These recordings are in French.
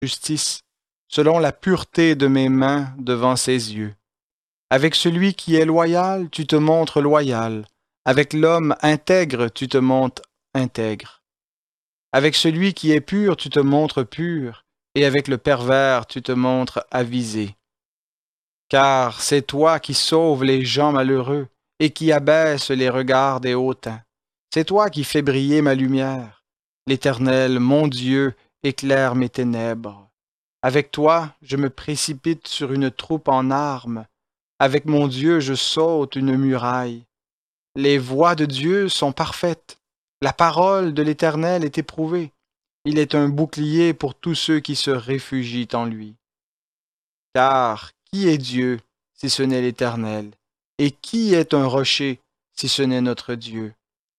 justice, selon la pureté de mes mains devant ses yeux. Avec celui qui est loyal, tu te montres loyal. Avec l'homme intègre, tu te montres intègre. Avec celui qui est pur, tu te montres pur, et avec le pervers, tu te montres avisé. Car c'est toi qui sauves les gens malheureux et qui abaisse les regards des hautains. C'est toi qui fais briller ma lumière. L'Éternel, mon Dieu, éclaire mes ténèbres. Avec toi, je me précipite sur une troupe en armes. Avec mon Dieu, je saute une muraille. Les voies de Dieu sont parfaites. La parole de l'Éternel est éprouvée. Il est un bouclier pour tous ceux qui se réfugient en lui. Car qui est Dieu si ce n'est l'Éternel? Et qui est un rocher si ce n'est notre Dieu?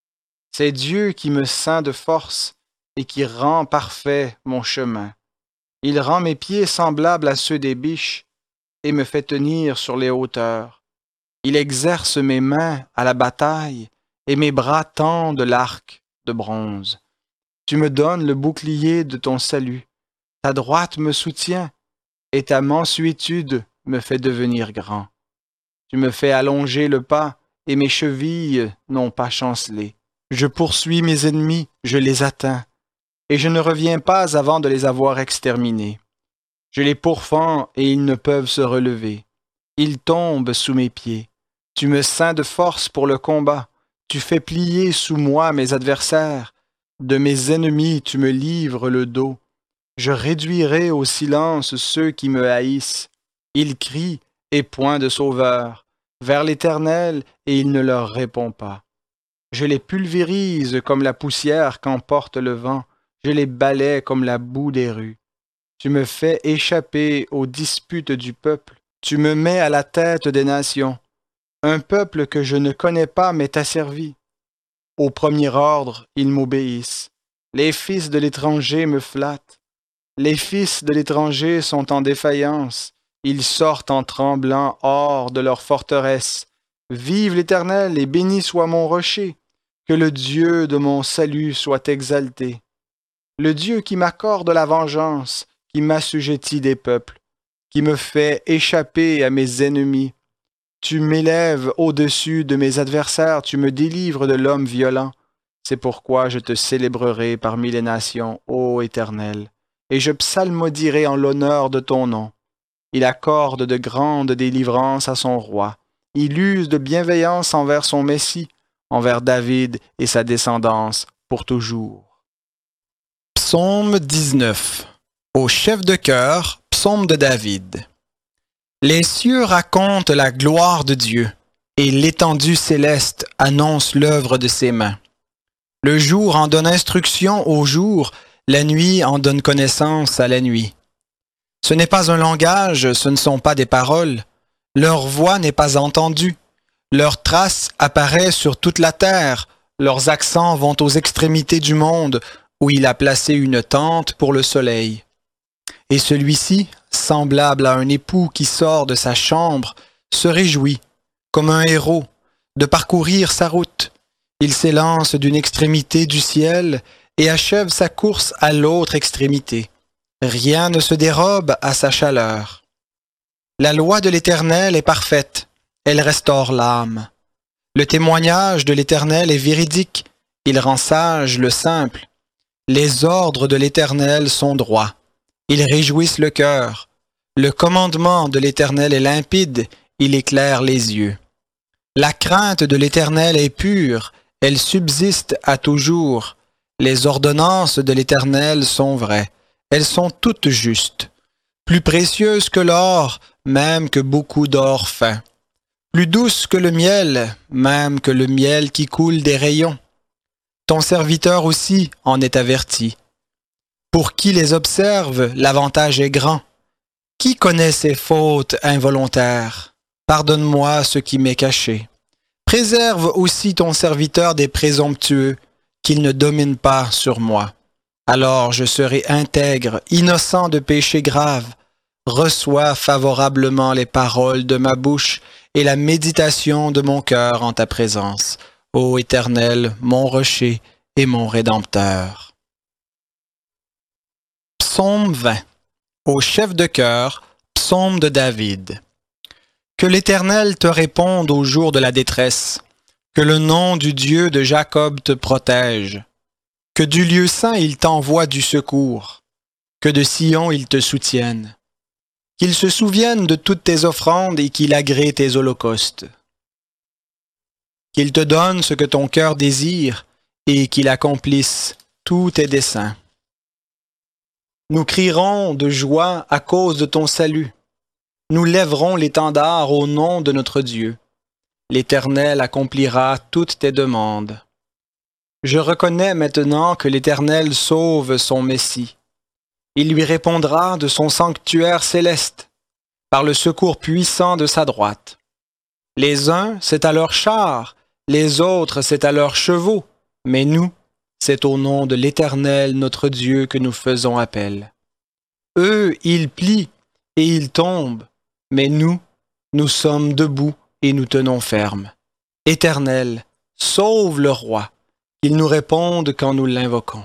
C'est Dieu qui me ceint de force et qui rend parfait mon chemin. Il rend mes pieds semblables à ceux des biches et me fait tenir sur les hauteurs. Il exerce mes mains à la bataille et mes bras tendent l'arc de bronze. Tu me donnes le bouclier de ton salut. Ta droite me soutient et ta mansuétude me fait devenir grand. Tu me fais allonger le pas et mes chevilles n'ont pas chancelé. Je poursuis mes ennemis, je les atteins, et je ne reviens pas avant de les avoir exterminés. Je les pourfends et ils ne peuvent se relever. Ils tombent sous mes pieds. Tu me ceins de force pour le combat. Tu fais plier sous moi mes adversaires. De mes ennemis, tu me livres le dos. Je réduirai au silence ceux qui me haïssent. Ils crient, et point de sauveur, vers l'Éternel, et il ne leur répond pas. Je les pulvérise comme la poussière qu'emporte le vent. Je les balaie comme la boue des rues. Tu me fais échapper aux disputes du peuple. Tu me mets à la tête des nations. Un peuple que je ne connais pas m'est asservi. Au premier ordre, ils m'obéissent. Les fils de l'étranger me flattent. Les fils de l'étranger sont en défaillance. Ils sortent en tremblant hors de leur forteresse. Vive l'Éternel et béni soit mon rocher. Que le Dieu de mon salut soit exalté. Le Dieu qui m'accorde la vengeance, qui m'assujettit des peuples, qui me fait échapper à mes ennemis. Tu m'élèves au-dessus de mes adversaires, tu me délivres de l'homme violent. C'est pourquoi je te célébrerai parmi les nations, ô Éternel, et je psalmodierai en l'honneur de ton nom. Il accorde de grandes délivrances à son roi. Il use de bienveillance envers son Messie, envers David et sa descendance pour toujours. Psaume 19. Au chef de chœur, psaume de David. Les cieux racontent la gloire de Dieu, et l'étendue céleste annonce l'œuvre de ses mains. Le jour en donne instruction au jour, la nuit en donne connaissance à la nuit. Ce n'est pas un langage, ce ne sont pas des paroles. Leur voix n'est pas entendue. Leur trace apparaît sur toute la terre. Leurs accents vont aux extrémités du monde, où il a placé une tente pour le soleil. Et celui-ci, semblable à un époux qui sort de sa chambre, se réjouit, comme un héros, de parcourir sa route. Il s'élance d'une extrémité du ciel et achève sa course à l'autre extrémité. Rien ne se dérobe à sa chaleur. La loi de l'Éternel est parfaite, elle restaure l'âme. Le témoignage de l'Éternel est véridique, il rend sage le simple. Les ordres de l'Éternel sont droits, ils réjouissent le cœur. Le commandement de l'Éternel est limpide, il éclaire les yeux. La crainte de l'Éternel est pure, elle subsiste à toujours. Les ordonnances de l'Éternel sont vraies, elles sont toutes justes. Plus précieuses que l'or, même que beaucoup d'or fin. Plus douces que le miel, même que le miel qui coule des rayons. Ton serviteur aussi en est averti. Pour qui les observe, l'avantage est grand. Qui connaît ses fautes involontaires? Pardonne-moi ce qui m'est caché. Préserve aussi ton serviteur des présomptueux, qu'il ne domine pas sur moi. Alors je serai intègre, innocent de péché grave. Reçois favorablement les paroles de ma bouche et la méditation de mon cœur en ta présence, ô Éternel, mon rocher et mon Rédempteur. Psaume 20. Au chef de chœur, psaume de David. Que l'Éternel te réponde au jour de la détresse, que le nom du Dieu de Jacob te protège, que du lieu saint il t'envoie du secours, que de Sion il te soutienne, qu'il se souvienne de toutes tes offrandes et qu'il agrée tes holocaustes, qu'il te donne ce que ton cœur désire et qu'il accomplisse tous tes desseins. Nous crierons de joie à cause de ton salut. Nous lèverons l'étendard au nom de notre Dieu. L'Éternel accomplira toutes tes demandes. Je reconnais maintenant que l'Éternel sauve son Messie. Il lui répondra de son sanctuaire céleste, par le secours puissant de sa droite. Les uns, c'est à leurs chars, les autres, c'est à leurs chevaux, mais nous, c'est au nom de l'Éternel notre Dieu que nous faisons appel. Eux, ils plient et ils tombent, mais nous, nous sommes debout et nous tenons ferme. Éternel, sauve le roi, qu'il nous réponde quand nous l'invoquons.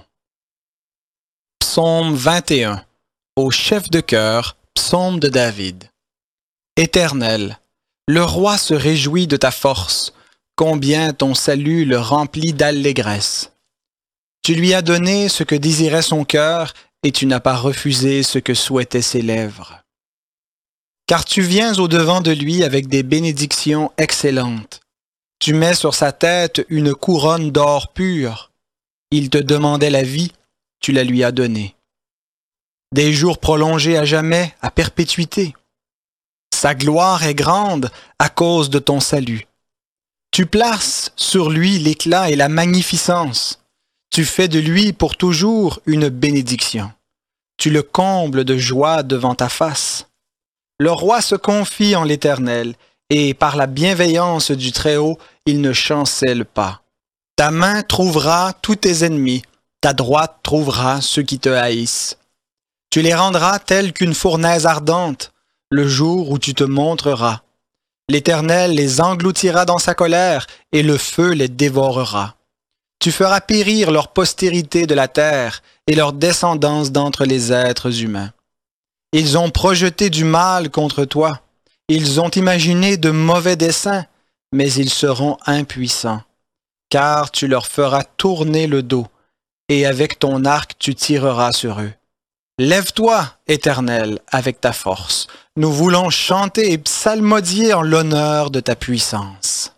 Psaume 21. Au chef de chœur, psaume de David. Éternel, le roi se réjouit de ta force, combien ton salut le remplit d'allégresse. Tu lui as donné ce que désirait son cœur, et tu n'as pas refusé ce que souhaitaient ses lèvres. Car tu viens au-devant de lui avec des bénédictions excellentes. Tu mets sur sa tête une couronne d'or pur. Il te demandait la vie, tu la lui as donnée. Des jours prolongés à jamais, à perpétuité. Sa gloire est grande à cause de ton salut. Tu places sur lui l'éclat et la magnificence. Tu fais de lui pour toujours une bénédiction. Tu le combles de joie devant ta face. Le roi se confie en l'Éternel, et par la bienveillance du Très-Haut, il ne chancelle pas. Ta main trouvera tous tes ennemis, ta droite trouvera ceux qui te haïssent. Tu les rendras tels qu'une fournaise ardente, le jour où tu te montreras. L'Éternel les engloutira dans sa colère, et le feu les dévorera. Tu feras périr leur postérité de la terre et leur descendance d'entre les êtres humains. Ils ont projeté du mal contre toi. Ils ont imaginé de mauvais desseins, mais ils seront impuissants. Car tu leur feras tourner le dos, et avec ton arc tu tireras sur eux. Lève-toi, Éternel, avec ta force. Nous voulons chanter et psalmodier en l'honneur de ta puissance.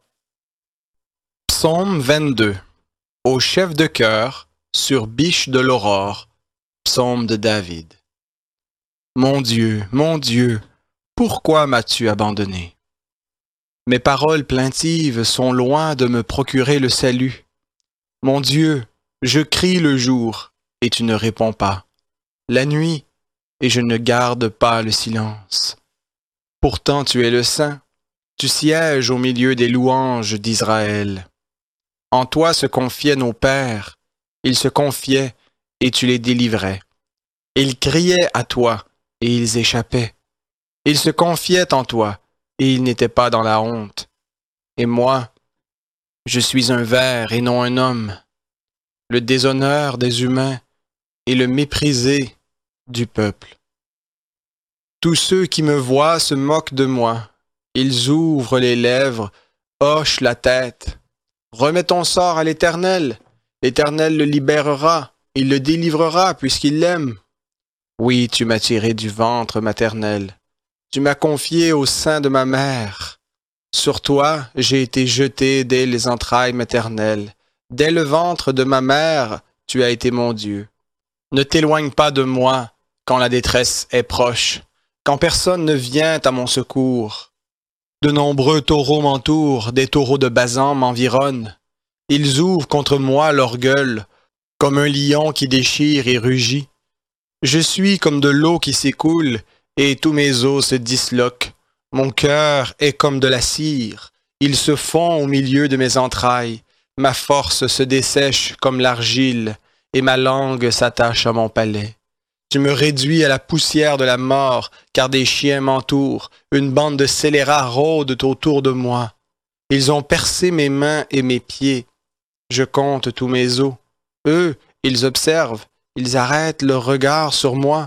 Psaume 22. Au chef de chœur, sur Biche de l'aurore, psaume de David. Mon Dieu, pourquoi m'as-tu abandonné? Mes paroles plaintives sont loin de me procurer le salut. Mon Dieu, je crie le jour, et tu ne réponds pas. La nuit, et je ne garde pas le silence. Pourtant tu es le Saint, tu sièges au milieu des louanges d'Israël. En toi se confiaient nos pères, ils se confiaient et tu les délivrais. Ils criaient à toi et ils échappaient. Ils se confiaient en toi et ils n'étaient pas dans la honte. Et moi, je suis un ver et non un homme, le déshonneur des humains et le méprisé du peuple. Tous ceux qui me voient se moquent de moi. Ils ouvrent les lèvres, hochent la tête. Remets ton sort à l'Éternel. L'Éternel le libérera. Il le délivrera puisqu'il l'aime. Oui, tu m'as tiré du ventre maternel. Tu m'as confié au sein de ma mère. Sur toi, j'ai été jeté dès les entrailles maternelles. Dès le ventre de ma mère, tu as été mon Dieu. Ne t'éloigne pas de moi quand la détresse est proche, quand personne ne vient à mon secours. De nombreux taureaux m'entourent, des taureaux de Basan m'environnent. Ils ouvrent contre moi leur gueule, comme un lion qui déchire et rugit. Je suis comme de l'eau qui s'écoule, et tous mes os se disloquent. Mon cœur est comme de la cire, il se fond au milieu de mes entrailles. Ma force se dessèche comme l'argile, et ma langue s'attache à mon palais. Tu me réduis à la poussière de la mort, car des chiens m'entourent, une bande de scélérats rôde autour de moi. Ils ont percé mes mains et mes pieds. Je compte tous mes os. Eux, ils observent, ils arrêtent leur regard sur moi.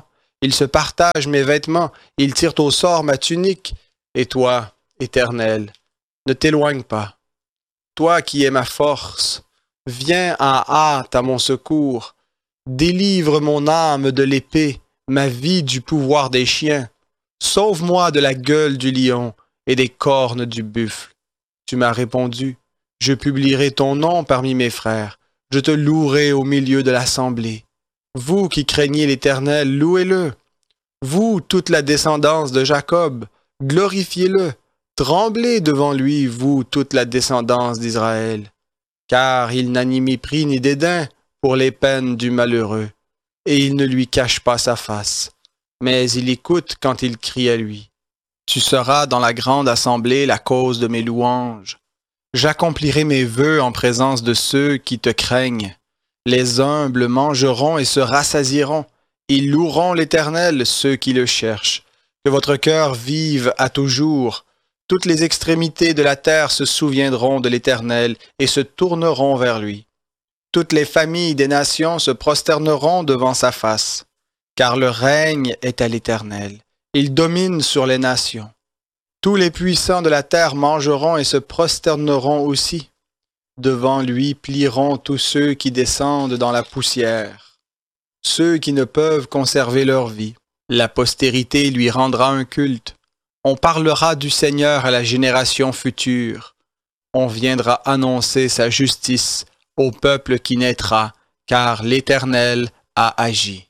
Ils se partagent mes vêtements, ils tirent au sort ma tunique. Et toi, Éternel, ne t'éloigne pas. Toi qui es ma force, viens en hâte à mon secours. Délivre mon âme de l'épée, ma vie du pouvoir des chiens. Sauve-moi de la gueule du lion et des cornes du buffle. Tu m'as répondu, je publierai ton nom parmi mes frères, je te louerai au milieu de l'assemblée. Vous qui craignez l'Éternel, louez-le. Vous, toute la descendance de Jacob, glorifiez-le. Tremblez devant lui, vous, toute la descendance d'Israël. Car il n'a ni mépris ni dédain pour les peines du malheureux, et il ne lui cache pas sa face, mais il écoute quand il crie à lui. Tu seras dans la grande assemblée la cause de mes louanges. J'accomplirai mes vœux en présence de ceux qui te craignent. Les humbles mangeront et se rassasieront. Ils loueront l'Éternel, ceux qui le cherchent. Que votre cœur vive à toujours. Toutes les extrémités de la terre se souviendront de l'Éternel et se tourneront vers lui. Toutes les familles des nations se prosterneront devant sa face, car le règne est à l'Éternel. Il domine sur les nations. Tous les puissants de la terre mangeront et se prosterneront aussi. Devant lui plieront tous ceux qui descendent dans la poussière, ceux qui ne peuvent conserver leur vie. La postérité lui rendra un culte. On parlera du Seigneur à la génération future. On viendra annoncer sa justice au peuple qui naîtra, car l'Éternel a agi.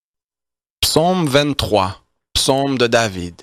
Psaume 23, psaume de David.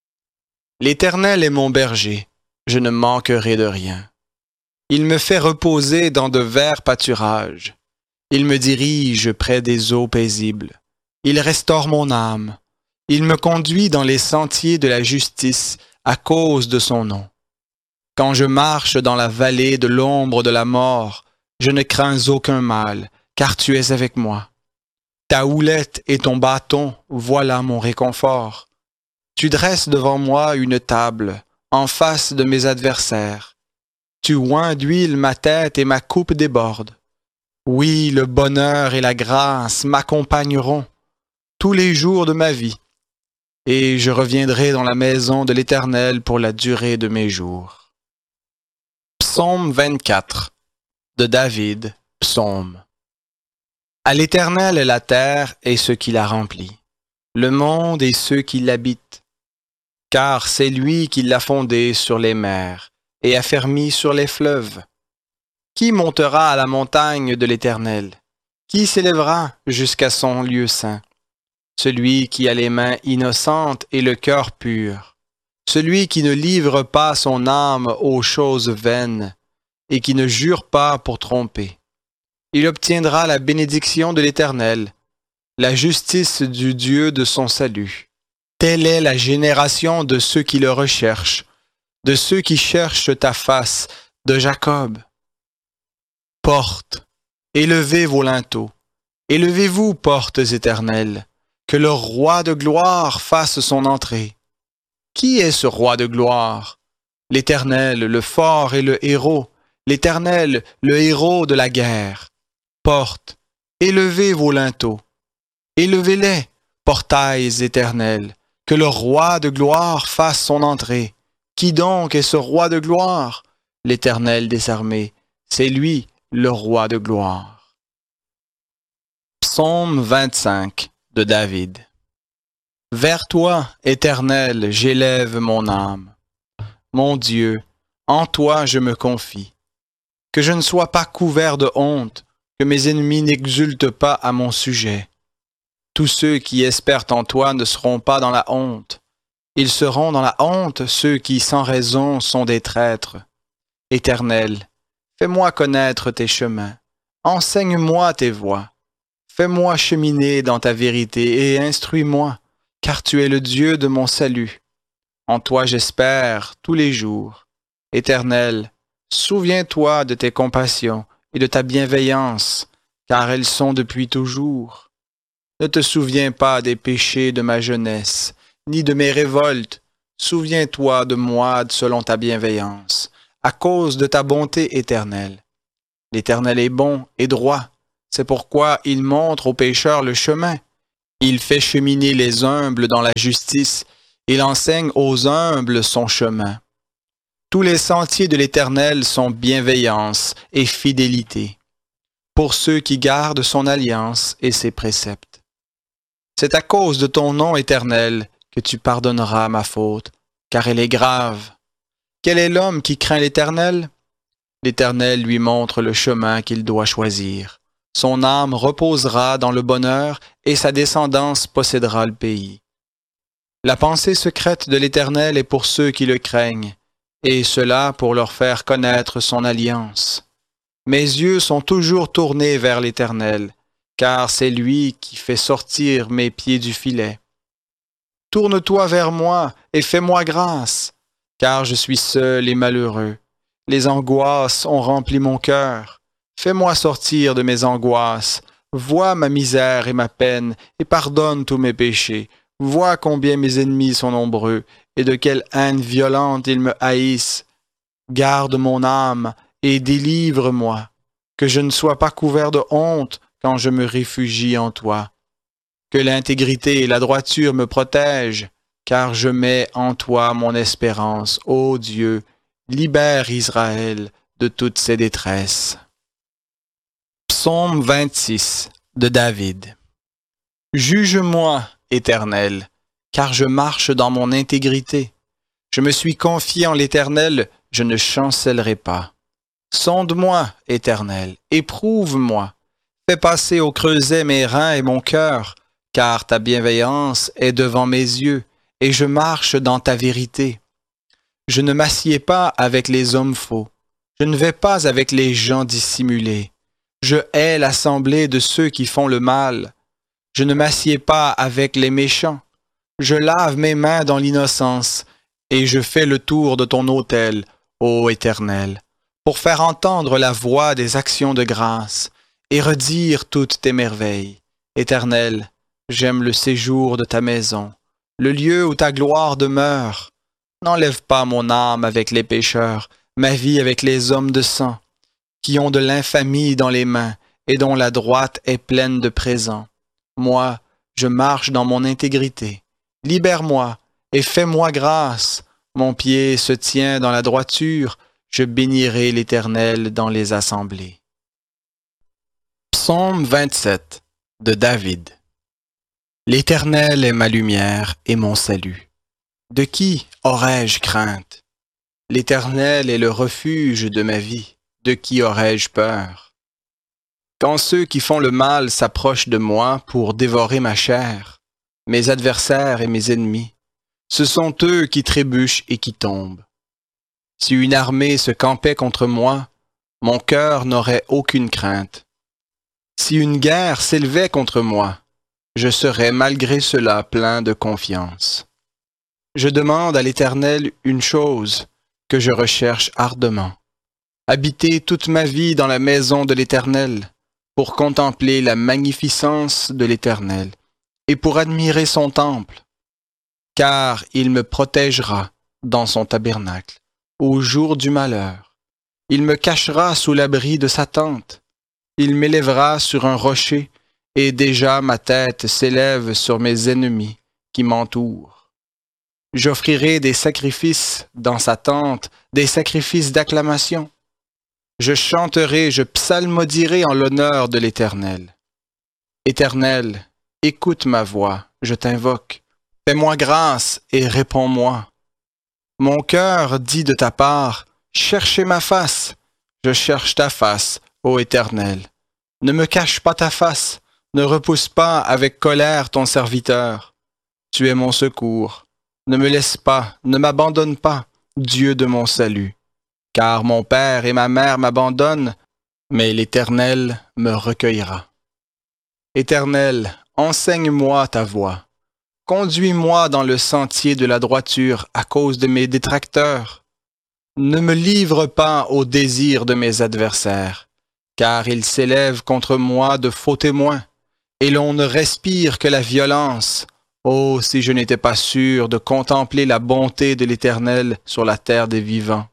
L'Éternel est mon berger, je ne manquerai de rien. Il me fait reposer dans de verts pâturages. Il me dirige près des eaux paisibles. Il restaure mon âme. Il me conduit dans les sentiers de la justice à cause de son nom. Quand je marche dans la vallée de l'ombre de la mort, je ne crains aucun mal, car tu es avec moi. Ta houlette et ton bâton, voilà mon réconfort. Tu dresses devant moi une table, en face de mes adversaires. Tu oins d'huile ma tête et ma coupe déborde. Oui, le bonheur et la grâce m'accompagneront tous les jours de ma vie, et je reviendrai dans la maison de l'Éternel pour la durée de mes jours. Psaume 24 de David, psaume. À l'Éternel est la terre et ce qui la remplit, le monde et ceux qui l'habitent. Car c'est lui qui l'a fondé sur les mers et affermi sur les fleuves. Qui montera à la montagne de l'Éternel? Qui s'élèvera jusqu'à son lieu saint? Celui qui a les mains innocentes et le cœur pur, celui qui ne livre pas son âme aux choses vaines et qui ne jure pas pour tromper. Il obtiendra la bénédiction de l'Éternel, la justice du Dieu de son salut. Telle est la génération de ceux qui le recherchent, de ceux qui cherchent ta face, de Jacob. Portes, élevez vos linteaux, élevez-vous, portes éternelles, que le roi de gloire fasse son entrée. Qui est ce roi de gloire? L'Éternel, le fort et le héros, l'Éternel, le héros de la guerre. Portes, élevez vos linteaux, élevez-les, portails éternels, que le roi de gloire fasse son entrée. Qui donc est ce roi de gloire? L'Éternel des armées, c'est lui le roi de gloire. Psaume 25 de David. Vers toi, Éternel, j'élève mon âme. Mon Dieu, en toi je me confie. Que je ne sois pas couvert de honte, que mes ennemis n'exultent pas à mon sujet. Tous ceux qui espèrent en toi ne seront pas dans la honte. Ils seront dans la honte ceux qui sans raison sont des traîtres. Éternel, fais-moi connaître tes chemins. Enseigne-moi tes voies. Fais-moi cheminer dans ta vérité et instruis-moi, car tu es le Dieu de mon salut. En toi j'espère tous les jours. Éternel, souviens-toi de tes compassions et de ta bienveillance, car elles sont depuis toujours. Ne te souviens pas des péchés de ma jeunesse, ni de mes révoltes. Souviens-toi de moi selon ta bienveillance, à cause de ta bonté éternelle. L'Éternel est bon et droit, c'est pourquoi il montre aux pécheurs le chemin. Il fait cheminer les humbles dans la justice, il enseigne aux humbles son chemin. Tous les sentiers de l'Éternel sont bienveillance et fidélité, pour ceux qui gardent son alliance et ses préceptes. C'est à cause de ton nom éternel que tu pardonneras ma faute, car elle est grave. Quel est l'homme qui craint l'Éternel? L'Éternel lui montre le chemin qu'il doit choisir. Son âme reposera dans le bonheur et sa descendance possédera le pays. La pensée secrète de l'Éternel est pour ceux qui le craignent, et cela pour leur faire connaître son alliance. Mes yeux sont toujours tournés vers l'Éternel, car c'est lui qui fait sortir mes pieds du filet. Tourne-toi vers moi et fais-moi grâce, car je suis seul et malheureux. Les angoisses ont rempli mon cœur. Fais-moi sortir de mes angoisses. Vois ma misère et ma peine, et pardonne tous mes péchés. Vois combien mes ennemis sont nombreux, et de quelle haine violente ils me haïssent. Garde mon âme et délivre-moi, que je ne sois pas couvert de honte quand je me réfugie en toi. Que l'intégrité et la droiture me protègent, car je mets en toi mon espérance, ô Dieu. Libère Israël de toutes ses détresses. Psaume 26 de David. Juge-moi, Éternel, car je marche dans mon intégrité. Je me suis confié en l'Éternel, je ne chancellerai pas. Sonde-moi, Éternel, éprouve-moi. Fais passer au creuset mes reins et mon cœur, car ta bienveillance est devant mes yeux, et je marche dans ta vérité. Je ne m'assieds pas avec les hommes faux. Je ne vais pas avec les gens dissimulés. Je hais l'assemblée de ceux qui font le mal. Je ne m'assieds pas avec les méchants. Je lave mes mains dans l'innocence, et je fais le tour de ton autel, ô Éternel, pour faire entendre la voix des actions de grâce, et redire toutes tes merveilles. Éternel, j'aime le séjour de ta maison, le lieu où ta gloire demeure. N'enlève pas mon âme avec les pécheurs, ma vie avec les hommes de sang, qui ont de l'infamie dans les mains et dont la droite est pleine de présents. Moi, je marche dans mon intégrité. Libère-moi et fais-moi grâce. Mon pied se tient dans la droiture, je bénirai l'Éternel dans les assemblées. Psaume 27 de David. L'Éternel est ma lumière et mon salut. De qui aurais-je crainte? L'Éternel est le refuge de ma vie. De qui aurais-je peur? Quand ceux qui font le mal s'approchent de moi pour dévorer ma chair, mes adversaires et mes ennemis, ce sont eux qui trébuchent et qui tombent. Si une armée se campait contre moi, mon cœur n'aurait aucune crainte. Si une guerre s'élevait contre moi, je serais malgré cela plein de confiance. Je demande à l'Éternel une chose que je recherche ardemment. Habiter toute ma vie dans la maison de l'Éternel, pour contempler la magnificence de l'Éternel et pour admirer son temple. Car il me protégera dans son tabernacle au jour du malheur. Il me cachera sous l'abri de sa tente. Il m'élèvera sur un rocher et déjà ma tête s'élève sur mes ennemis qui m'entourent. J'offrirai des sacrifices dans sa tente, des sacrifices d'acclamation. Je chanterai, je psalmodierai en l'honneur de l'Éternel. Éternel, écoute ma voix, je t'invoque. Fais-moi grâce et réponds-moi. Mon cœur dit de ta part, cherchez ma face. Je cherche ta face, ô Éternel. Ne me cache pas ta face, ne repousse pas avec colère ton serviteur. Tu es mon secours. Ne me laisse pas, ne m'abandonne pas, Dieu de mon salut. Car mon père et ma mère m'abandonnent, mais l'Éternel me recueillera. Éternel, enseigne-moi ta voie. Conduis-moi dans le sentier de la droiture à cause de mes détracteurs. Ne me livre pas au désir de mes adversaires, car ils s'élèvent contre moi de faux témoins, et l'on ne respire que la violence. Oh, si je n'étais pas sûr de contempler la bonté de l'Éternel sur la terre des vivants.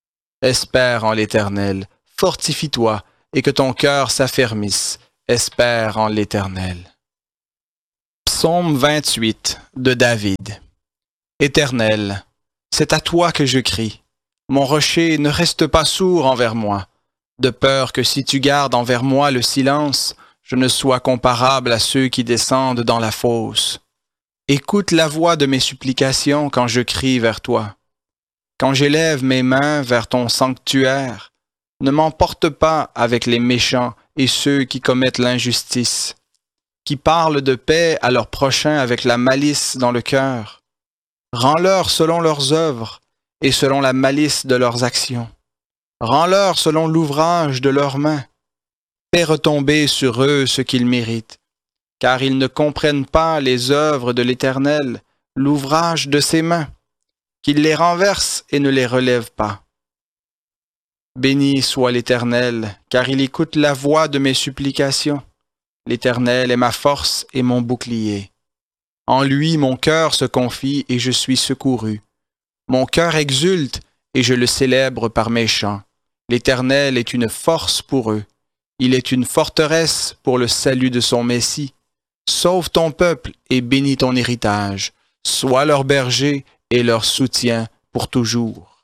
Espère en l'Éternel, fortifie-toi, et que ton cœur s'affermisse. Espère en l'Éternel. Psaume 28 de David. Éternel, c'est à toi que je crie. Mon rocher, ne reste pas sourd envers moi, de peur que si tu gardes envers moi le silence, je ne sois comparable à ceux qui descendent dans la fosse. Écoute la voix de mes supplications quand je crie vers toi. Quand j'élève mes mains vers ton sanctuaire, ne m'emporte pas avec les méchants et ceux qui commettent l'injustice, qui parlent de paix à leurs prochains avec la malice dans le cœur. Rends-leur selon leurs œuvres et selon la malice de leurs actions. Rends-leur selon l'ouvrage de leurs mains. Fais retomber sur eux ce qu'ils méritent, car ils ne comprennent pas les œuvres de l'Éternel, l'ouvrage de ses mains, qu'il les renverse et ne les relève pas. Béni soit l'Éternel, car il écoute la voix de mes supplications. L'Éternel est ma force et mon bouclier. En lui mon cœur se confie et je suis secouru. Mon cœur exulte et je le célèbre par mes chants. L'Éternel est une force pour eux. Il est une forteresse pour le salut de son Messie. Sauve ton peuple et bénis ton héritage. Sois leur berger et leur soutien pour toujours.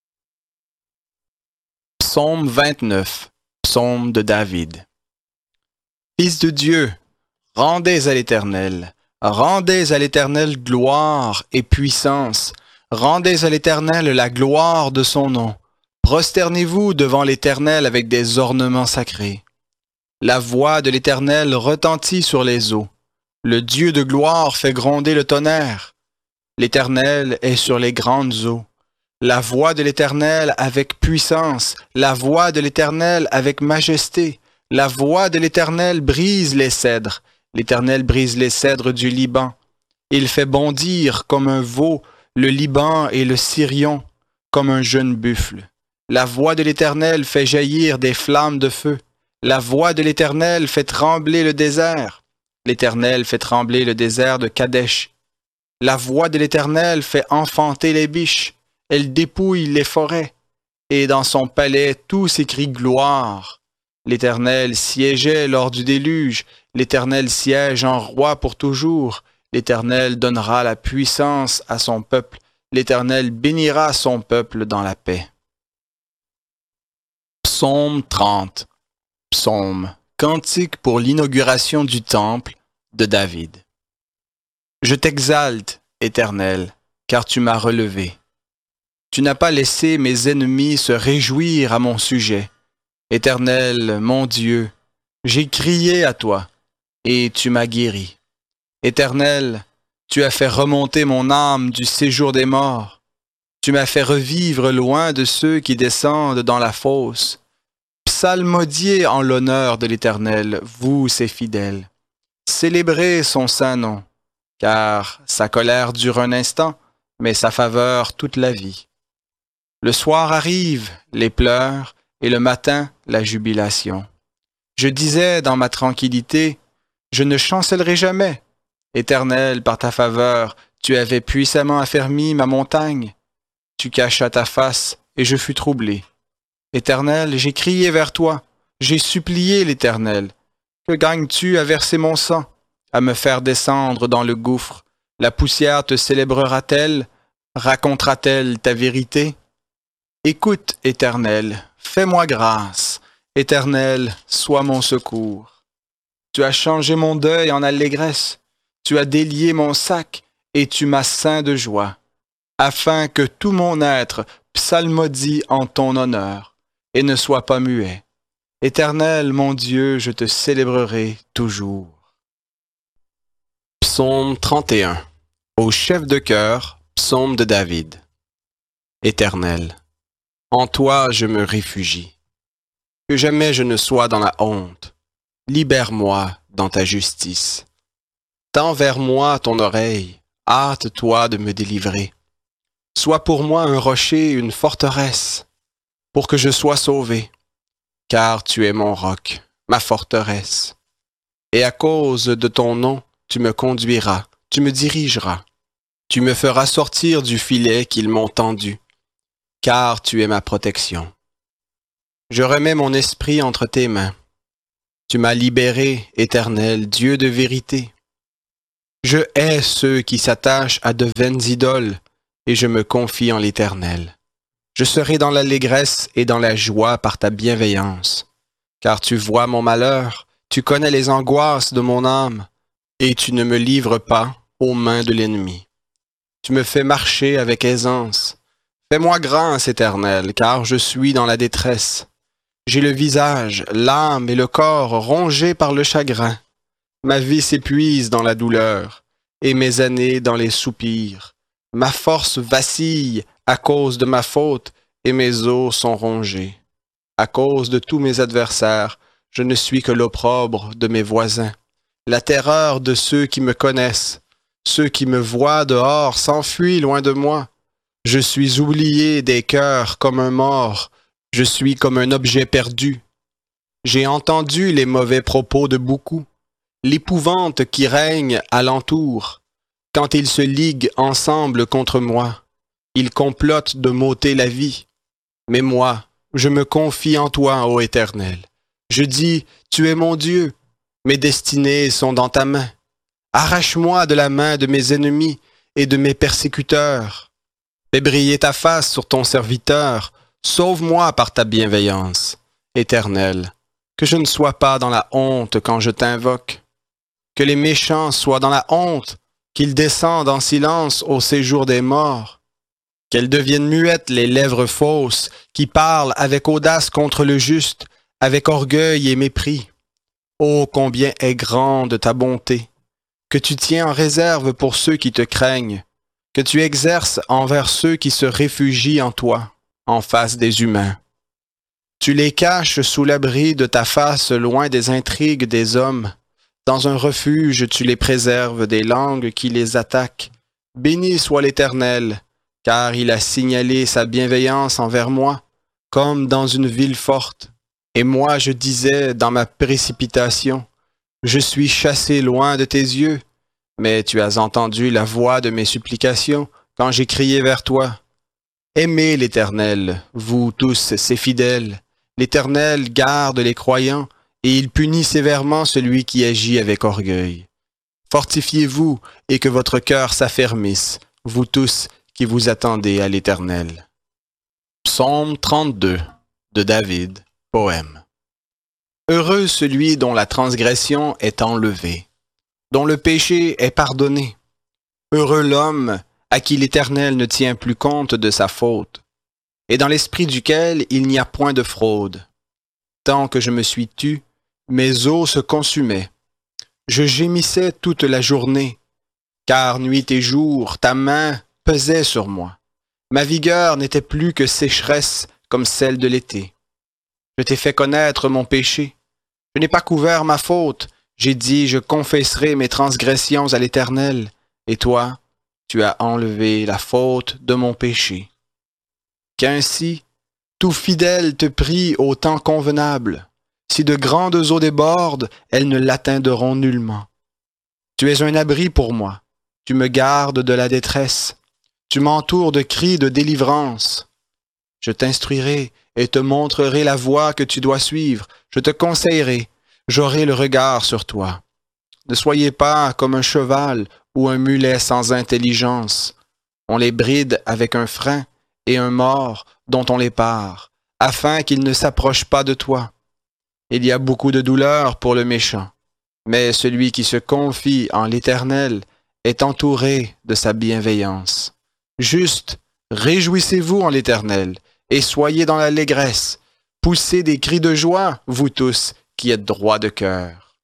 Psaume 29, psaume de David. Fils de Dieu, rendez à l'Éternel gloire et puissance. Rendez à l'Éternel la gloire de son nom. Prosternez-vous devant l'Éternel avec des ornements sacrés. La voix de l'Éternel retentit sur les eaux. Le Dieu de gloire fait gronder le tonnerre. L'Éternel est sur les grandes eaux. La voix de l'Éternel avec puissance. La voix de l'Éternel avec majesté. La voix de l'Éternel brise les cèdres. L'Éternel brise les cèdres du Liban. Il fait bondir comme un veau le Liban et le Sirion, comme un jeune buffle. La voix de l'Éternel fait jaillir des flammes de feu. La voix de l'Éternel fait trembler le désert. L'Éternel fait trembler le désert de Kadesh. La voix de l'Éternel fait enfanter les biches. Elle dépouille les forêts. Et dans son palais, tout s'écrie gloire. L'Éternel siégeait lors du déluge. L'Éternel siège en roi pour toujours. L'Éternel donnera la puissance à son peuple. L'Éternel bénira son peuple dans la paix. Psaume 30. Psaume, cantique pour l'inauguration du temple de David. Je t'exalte, Éternel, car tu m'as relevé. Tu n'as pas laissé mes ennemis se réjouir à mon sujet. Éternel, mon Dieu, j'ai crié à toi, et tu m'as guéri. Éternel, tu as fait remonter mon âme du séjour des morts. Tu m'as fait revivre loin de ceux qui descendent dans la fosse. Psalmodiez en l'honneur de l'Éternel, vous ses fidèles. Célébrez son saint nom, car sa colère dure un instant, mais sa faveur toute la vie. Le soir arrive, les pleurs, et le matin, la jubilation. Je disais dans ma tranquillité, je ne chancellerai jamais. Éternel, par ta faveur, tu avais puissamment affermi ma montagne. Tu cachas ta face, et je fus troublé. Éternel, j'ai crié vers toi, j'ai supplié l'Éternel. Que gagnes-tu à verser mon sang, à me faire descendre dans le gouffre? La poussière te célébrera-t-elle? Racontera-t-elle ta vérité? Écoute, Éternel, fais-moi grâce. Éternel, sois mon secours. Tu as changé mon deuil en allégresse. Tu as délié mon sac et tu m'as ceint de joie, afin que tout mon être psalmodie en ton honneur et ne soit pas muet. Éternel, mon Dieu, je te célébrerai toujours. Psaume 31. Au chef de chœur, psaume de David. Éternel, en toi je me réfugie. Que jamais je ne sois dans la honte. Libère-moi dans ta justice. Tends vers moi ton oreille, hâte-toi de me délivrer. Sois pour moi un rocher, une forteresse, pour que je sois sauvé, car tu es mon roc, ma forteresse. Et à cause de ton nom, tu me conduiras, tu me dirigeras. Tu me feras sortir du filet qu'ils m'ont tendu, car tu es ma protection. Je remets mon esprit entre tes mains. Tu m'as libéré, Éternel, Dieu de vérité. Je hais ceux qui s'attachent à de vaines idoles, et je me confie en l'Éternel. Je serai dans l'allégresse et dans la joie par ta bienveillance. Car tu vois mon malheur, tu connais les angoisses de mon âme, et tu ne me livres pas aux mains de l'ennemi. Tu me fais marcher avec aisance. Fais-moi grâce, Éternel, car je suis dans la détresse. J'ai le visage, l'âme et le corps rongés par le chagrin. Ma vie s'épuise dans la douleur, et mes années dans les soupirs. Ma force vacille à cause de ma faute, et mes os sont rongés. À cause de tous mes adversaires, je ne suis que l'opprobre de mes voisins, la terreur de ceux qui me connaissent. Ceux qui me voient dehors s'enfuient loin de moi. Je suis oublié des cœurs comme un mort, je suis comme un objet perdu. J'ai entendu les mauvais propos de beaucoup, l'épouvante qui règne alentour. Quand ils se liguent ensemble contre moi, ils complotent de m'ôter la vie. Mais moi, je me confie en toi, ô Éternel. Je dis, tu es mon Dieu, mes destinées sont dans ta main. Arrache-moi de la main de mes ennemis et de mes persécuteurs. Fais briller ta face sur ton serviteur. Sauve-moi par ta bienveillance, Éternel. Que je ne sois pas dans la honte quand je t'invoque. Que les méchants soient dans la honte, qu'ils descendent en silence au séjour des morts. Qu'elles deviennent muettes les lèvres fausses, qui parlent avec audace contre le juste, avec orgueil et mépris. Ô combien est grande ta bonté, que tu tiens en réserve pour ceux qui te craignent, que tu exerces envers ceux qui se réfugient en toi, en face des humains. Tu les caches sous l'abri de ta face loin des intrigues des hommes. Dans un refuge, tu les préserves des langues qui les attaquent. Béni soit l'Éternel, car il a signalé sa bienveillance envers moi, comme dans une ville forte. Et moi je disais dans ma précipitation, je suis chassé loin de tes yeux, mais tu as entendu la voix de mes supplications quand j'ai crié vers toi. Aimez l'Éternel, vous tous ses fidèles. L'Éternel garde les croyants, et il punit sévèrement celui qui agit avec orgueil. Fortifiez-vous et que votre cœur s'affermisse, vous tous qui vous attendez à l'Éternel. Psaume 32 de David, poème. Heureux celui dont la transgression est enlevée, dont le péché est pardonné. Heureux l'homme à qui l'Éternel ne tient plus compte de sa faute, et dans l'esprit duquel il n'y a point de fraude. Tant que je me suis tu, mes os se consumaient. Je gémissais toute la journée, car nuit et jour, ta main pesait sur moi. Ma vigueur n'était plus que sécheresse comme celle de l'été. Je t'ai fait connaître mon péché. Je n'ai pas couvert ma faute. J'ai dit, je confesserai mes transgressions à l'Éternel. Et toi, tu as enlevé la faute de mon péché. Qu'ainsi, tout fidèle te prie au temps convenable. Si de grandes eaux débordent, elles ne l'atteindront nullement. Tu es un abri pour moi. Tu me gardes de la détresse. Tu m'entoures de cris de délivrance. Je t'instruirai et te montrerai la voie que tu dois suivre. Je te conseillerai. J'aurai le regard sur toi. Ne soyez pas comme un cheval ou un mulet sans intelligence. On les bride avec un frein et un mors dont on les pare, afin qu'ils ne s'approchent pas de toi. Il y a beaucoup de douleur pour le méchant, mais celui qui se confie en l'Éternel est entouré de sa bienveillance. Juste, réjouissez-vous en l'Éternel et soyez dans l'allégresse. Poussez des cris de joie, vous tous qui êtes droits de cœur.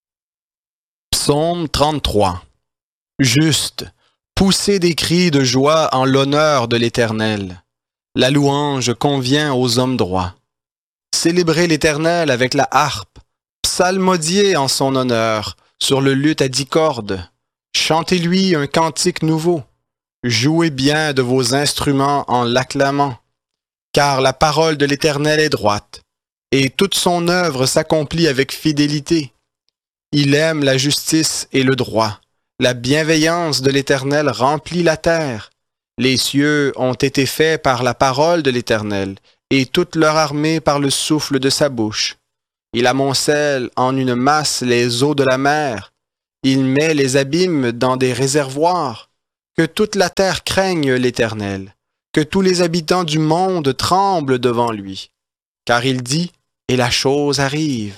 Psaume 33. Juste, poussez des cris de joie en l'honneur de l'Éternel. La louange convient aux hommes droits. Célébrez l'Éternel avec la harpe, psalmodiez en son honneur sur le luth à 10 cordes. Chantez-lui un cantique nouveau. Jouez bien de vos instruments en l'acclamant, car la parole de l'Éternel est droite, et toute son œuvre s'accomplit avec fidélité. Il aime la justice et le droit. La bienveillance de l'Éternel remplit la terre. Les cieux ont été faits par la parole de l'Éternel, et toute leur armée par le souffle de sa bouche. Il amoncelle en une masse les eaux de la mer. Il met les abîmes dans des réservoirs. Que toute la terre craigne l'Éternel, que tous les habitants du monde tremblent devant lui. Car il dit, et la chose arrive.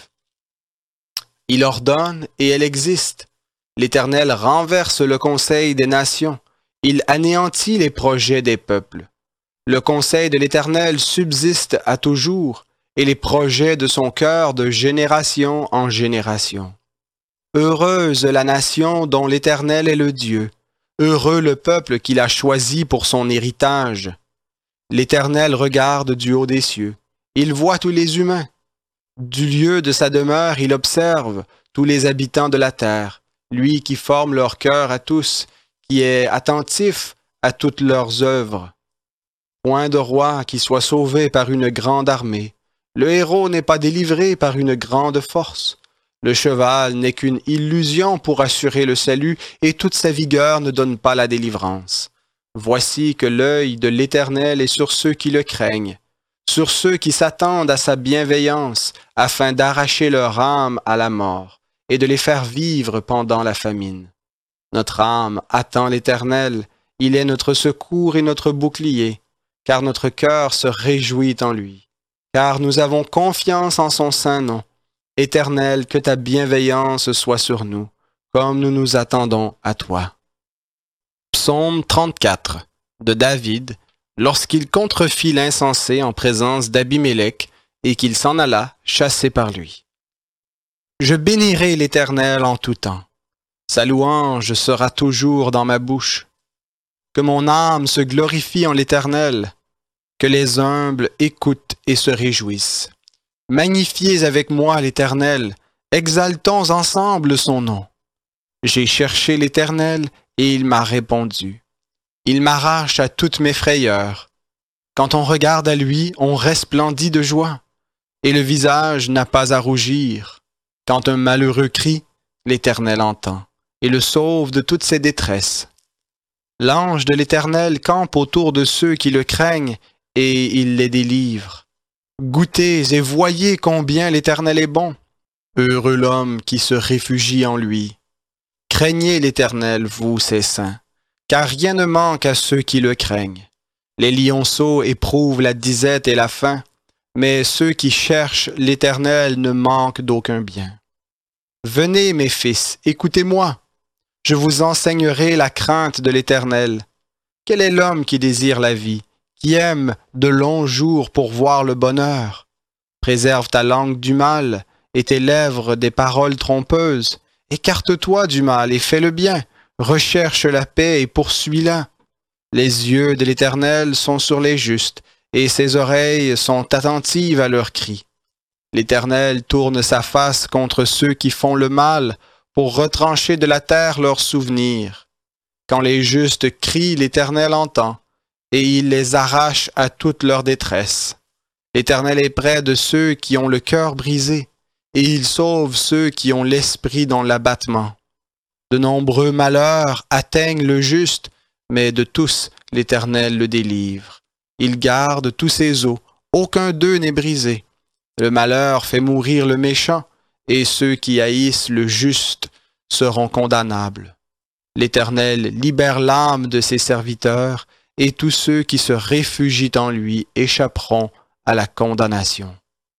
Il ordonne, et elle existe. L'Éternel renverse le conseil des nations. Il anéantit les projets des peuples. Le conseil de l'Éternel subsiste à toujours, et les projets de son cœur de génération en génération. Heureuse la nation dont l'Éternel est le Dieu. Heureux le peuple qu'il a choisi pour son héritage. L'Éternel regarde du haut des cieux. Il voit tous les humains. Du lieu de sa demeure, il observe tous les habitants de la terre, lui qui forme leur cœur à tous, qui est attentif à toutes leurs œuvres. Point de roi qui soit sauvé par une grande armée. Le héros n'est pas délivré par une grande force. Le cheval n'est qu'une illusion pour assurer le salut, et toute sa vigueur ne donne pas la délivrance. Voici que l'œil de l'Éternel est sur ceux qui le craignent, sur ceux qui s'attendent à sa bienveillance, afin d'arracher leur âme à la mort, et de les faire vivre pendant la famine. Notre âme attend l'Éternel, il est notre secours et notre bouclier, car notre cœur se réjouit en lui, car nous avons confiance en son saint nom. Éternel, que ta bienveillance soit sur nous, comme nous nous attendons à toi. Psaume 34 de David, lorsqu'il contrefit l'insensé en présence d'Abimélec et qu'il s'en alla chassé par lui. Je bénirai l'Éternel en tout temps. Sa louange sera toujours dans ma bouche. Que mon âme se glorifie en l'Éternel, que les humbles écoutent et se réjouissent. Magnifiez avec moi l'Éternel, exaltons ensemble son nom. J'ai cherché l'Éternel et il m'a répondu. Il m'arrache à toutes mes frayeurs. Quand on regarde à lui, on resplendit de joie, et le visage n'a pas à rougir. Quand un malheureux crie, l'Éternel entend, et le sauve de toutes ses détresses. L'ange de l'Éternel campe autour de ceux qui le craignent, et il les délivre. Goûtez et voyez combien l'Éternel est bon. Heureux l'homme qui se réfugie en lui. Craignez l'Éternel, vous ses saints, car rien ne manque à ceux qui le craignent. Les lionceaux éprouvent la disette et la faim, mais ceux qui cherchent l'Éternel ne manquent d'aucun bien. Venez, mes fils, écoutez-moi. Je vous enseignerai la crainte de l'Éternel. Quel est l'homme qui désire la vie, qui aime de longs jours pour voir le bonheur? Préserve ta langue du mal et tes lèvres des paroles trompeuses. Écarte-toi du mal et fais le bien. Recherche la paix et poursuis-la. Les yeux de l'Éternel sont sur les justes et ses oreilles sont attentives à leurs cris. L'Éternel tourne sa face contre ceux qui font le mal pour retrancher de la terre leurs souvenirs. Quand les justes crient, l'Éternel entend, et il les arrache à toute leur détresse. L'Éternel est près de ceux qui ont le cœur brisé, et il sauve ceux qui ont l'esprit dans l'abattement. De nombreux malheurs atteignent le juste, mais de tous l'Éternel le délivre. Il garde tous ses os, aucun d'eux n'est brisé. Le malheur fait mourir le méchant, et ceux qui haïssent le juste seront condamnables. L'Éternel libère l'âme de ses serviteurs, et tous ceux qui se réfugient en lui échapperont à la condamnation.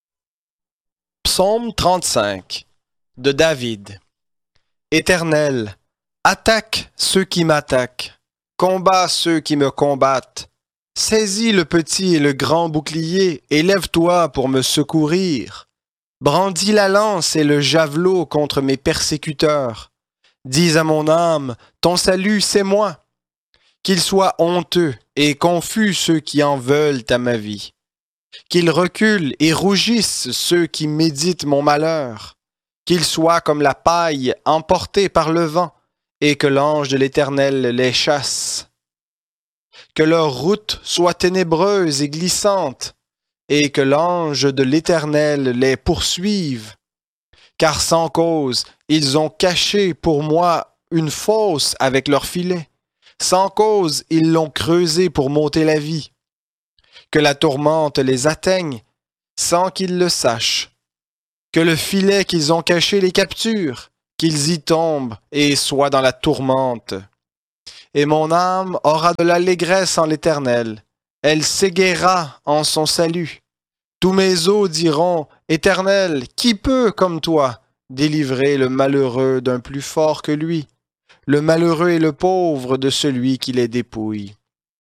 Psaume 35 de David. Éternel, attaque ceux qui m'attaquent, combat ceux qui me combattent. Saisis le petit et le grand bouclier, et lève-toi pour me secourir. Brandis la lance et le javelot contre mes persécuteurs. Dis à mon âme, ton salut c'est moi. Qu'ils soient honteux et confus ceux qui en veulent à ma vie. Qu'ils reculent et rougissent ceux qui méditent mon malheur. Qu'ils soient comme la paille emportée par le vent, et que l'ange de l'Éternel les chasse. Que leur route soit ténébreuse et glissante, et que l'ange de l'Éternel les poursuive. Car sans cause, ils ont caché pour moi une fosse avec leur filet. Sans cause, ils l'ont creusé pour m'ôter la vie. Que la tourmente les atteigne, sans qu'ils le sachent. Que le filet qu'ils ont caché les capture, qu'ils y tombent et soient dans la tourmente. Et mon âme aura de l'allégresse en l'Éternel. Elle s'égaiera en son salut. Tous mes os diront, Éternel, qui peut, comme toi, délivrer le malheureux d'un plus fort que lui, le malheureux et le pauvre de celui qui les dépouille.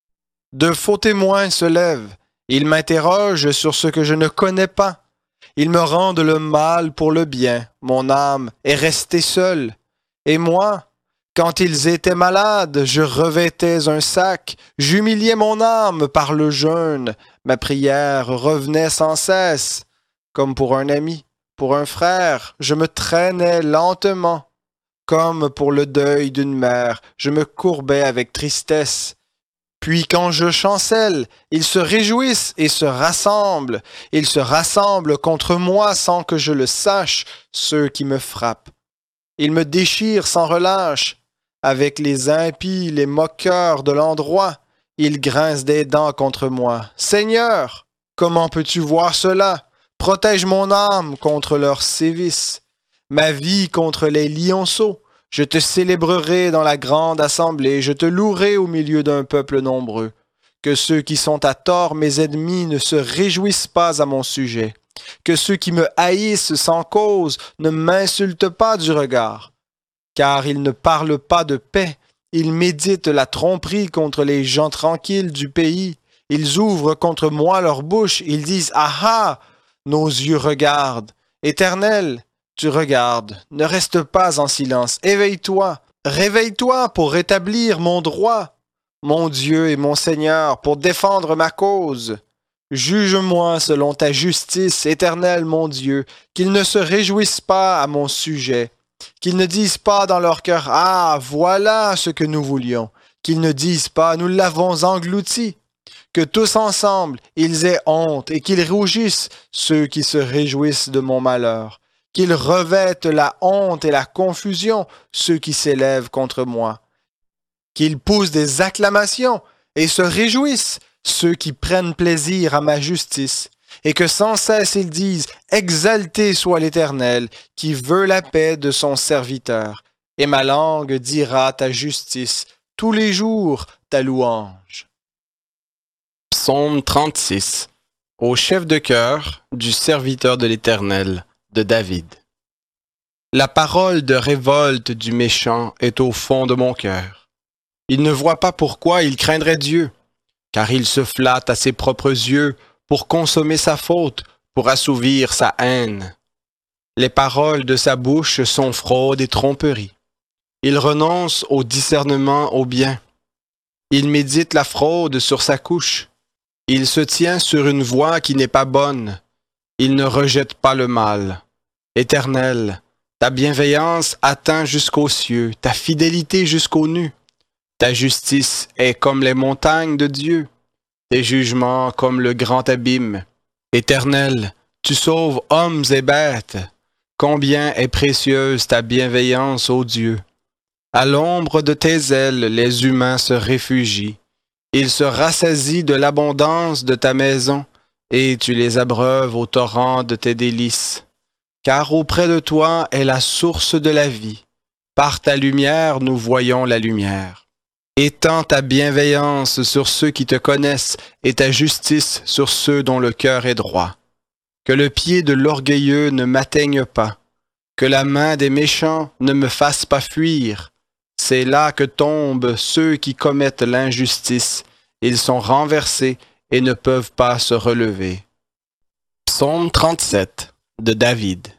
De faux témoins se lèvent. Ils m'interrogent sur ce que je ne connais pas. Ils me rendent le mal pour le bien. Mon âme est restée seule. Et moi, quand ils étaient malades, je revêtais un sac. J'humiliais mon âme par le jeûne. Ma prière revenait sans cesse. Comme pour un ami, pour un frère, je me traînais lentement. Comme pour le deuil d'une mère, je me courbais avec tristesse. Puis quand je chancelle, ils se réjouissent et se rassemblent. Ils se rassemblent contre moi sans que je le sache, ceux qui me frappent. Ils me déchirent sans relâche. Avec les impies, les moqueurs de l'endroit, ils grincent des dents contre moi. Seigneur, comment peux-tu voir cela? Protège mon âme contre leurs sévices, ma vie contre les lionceaux. Je te célébrerai dans la grande assemblée, je te louerai au milieu d'un peuple nombreux. Que ceux qui sont à tort, mes ennemis, ne se réjouissent pas à mon sujet. Que ceux qui me haïssent sans cause ne m'insultent pas du regard. Car ils ne parlent pas de paix, ils méditent la tromperie contre les gens tranquilles du pays. Ils ouvrent contre moi leur bouche, ils disent « Ah ah !» Nos yeux regardent. Éternel, tu regardes, ne reste pas en silence, éveille-toi, réveille-toi pour rétablir mon droit, mon Dieu et mon Seigneur, pour défendre ma cause. Juge-moi selon ta justice, Éternel mon Dieu, qu'ils ne se réjouissent pas à mon sujet, qu'ils ne disent pas dans leur cœur « Ah, voilà ce que nous voulions », qu'ils ne disent pas « Nous l'avons englouti ». Que tous ensemble, ils aient honte et qu'ils rougissent, ceux qui se réjouissent de mon malheur. Qu'ils revêtent la honte et la confusion, ceux qui s'élèvent contre moi. Qu'ils poussent des acclamations et se réjouissent, ceux qui prennent plaisir à ma justice. Et que sans cesse ils disent « Exalté soit l'Éternel, qui veut la paix de son serviteur. » Et ma langue dira ta justice, tous les jours ta louange. Psaume 36. Au chef de chœur du serviteur de l'Éternel, de David. La parole de révolte du méchant est au fond de mon cœur. Il ne voit pas pourquoi il craindrait Dieu, car il se flatte à ses propres yeux pour consommer sa faute, pour assouvir sa haine. Les paroles de sa bouche sont fraude et tromperie. Il renonce au discernement au bien. Il médite la fraude sur sa couche. Il se tient sur une voie qui n'est pas bonne. Il ne rejette pas le mal. Éternel, ta bienveillance atteint jusqu'aux cieux, ta fidélité jusqu'aux nues. Ta justice est comme les montagnes de Dieu, tes jugements comme le grand abîme. Éternel, tu sauves hommes et bêtes. Combien est précieuse ta bienveillance, ô Dieu. À l'ombre de tes ailes, les humains se réfugient. Ils se rassasient de l'abondance de ta maison, et tu les abreuves au torrent de tes délices. Car auprès de toi est la source de la vie. Par ta lumière, nous voyons la lumière. Étends ta bienveillance sur ceux qui te connaissent et ta justice sur ceux dont le cœur est droit. Que le pied de l'orgueilleux ne m'atteigne pas, que la main des méchants ne me fasse pas fuir. C'est là que tombent ceux qui commettent l'injustice. Ils sont renversés et ne peuvent pas se relever. Psaume 37 de David.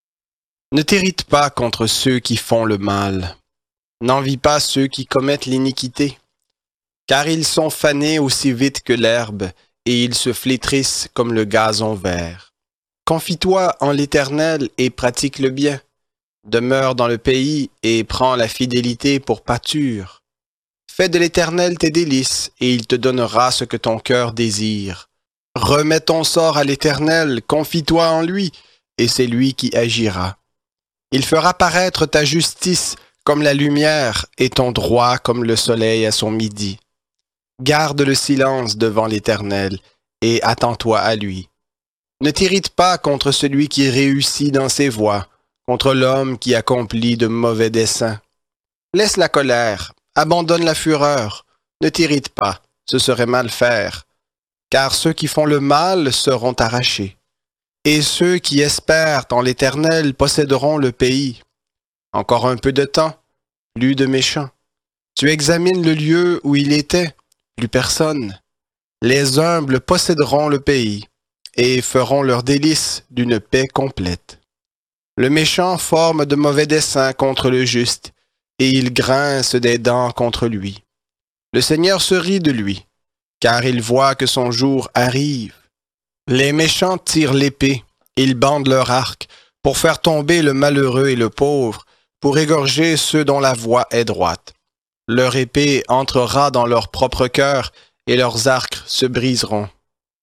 Ne t'irrite pas contre ceux qui font le mal. N'envie pas ceux qui commettent l'iniquité. Car ils sont fanés aussi vite que l'herbe, et ils se flétrissent comme le gazon vert. Confie-toi en l'Éternel et pratique le bien. Demeure dans le pays et prends la fidélité pour pâture. Fais de l'Éternel tes délices, et il te donnera ce que ton cœur désire. Remets ton sort à l'Éternel, confie-toi en lui, et c'est lui qui agira. Il fera paraître ta justice comme la lumière et ton droit comme le soleil à son midi. Garde le silence devant l'Éternel et attends-toi à lui. Ne t'irrite pas contre celui qui réussit dans ses voies, contre l'homme qui accomplit de mauvais desseins. Laisse la colère, abandonne la fureur, ne t'irrite pas, ce serait mal faire, car ceux qui font le mal seront arrachés, et ceux qui espèrent en l'Éternel posséderont le pays. Encore un peu de temps, plus de méchants. Tu examines le lieu où il était, plus personne. Les humbles posséderont le pays, et feront leur délice d'une paix complète. Le méchant forme de mauvais desseins contre le juste, et il grince des dents contre lui. Le Seigneur se rit de lui, car il voit que son jour arrive. Les méchants tirent l'épée, ils bandent leur arc, pour faire tomber le malheureux et le pauvre, pour égorger ceux dont la voie est droite. Leur épée entrera dans leur propre cœur, et leurs arcs se briseront.